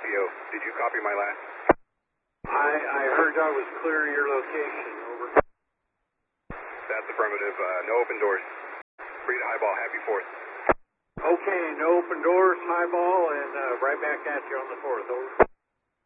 ATO. Did you copy my last? I heard I was clear of your location. Over. That's affirmative. No open doors. Free to highball. Happy 4th. Okay, no open doors, highball, and right back at you on the 4th. Over.